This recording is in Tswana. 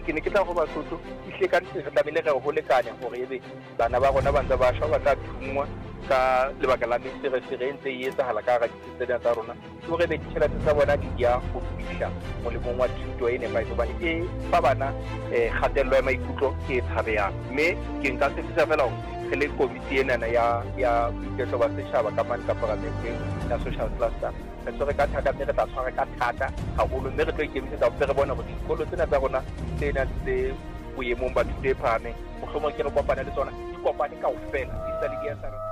ke ne ke tla go Basotho ihle ka ntse re tlamehile re go lekanya gore ebe bana ba rona ba ntse ba shwa ba tla thungwa ka lebaka la meseresere e ntse e etsagala ka gara ditsela tsa rona ke gore be ditšhelete tsa bona di ya go fitlha molemong wa thuto e nepagetse gobane e fa bana kgatelelo ya maikutlo ke e tshabeyang mme ke nka sepisa fela gore re le komiti enana ya boiketlo ba setšhaba ka mane ka paramenteng ya social cluster re tshwere ka thata mme re tla tshwara ka thata gagolo mme re tlo ikemisetsa mme re bone gore dikolo tsena tsa rona tse nang le boemong ba thuto e phahameng mohlomong ke re kopane le tsona di kopane kaofela di sa le di ya